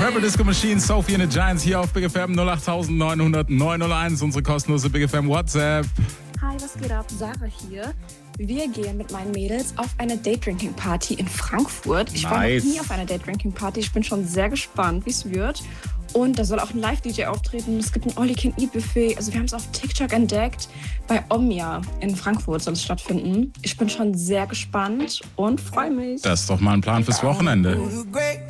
Purple Disco Machine, Sophie and the Giants hier auf Big FM 08900 901, unsere kostenlose Big FM WhatsApp. Hi, was geht ab? Sarah hier. Wir gehen mit meinen Mädels auf eine Date-Drinking-Party in Frankfurt. Ich war noch nie auf einer Date-Drinking-Party. Ich bin schon sehr gespannt, wie es wird. Und da soll auch ein Live-DJ auftreten. Es gibt ein All-You-Can-Eat-Buffet. Also wir haben es auf TikTok entdeckt. Bei Omnia in Frankfurt soll es stattfinden. Ich bin schon sehr gespannt und freue mich. Das ist doch mal ein Plan fürs Wochenende.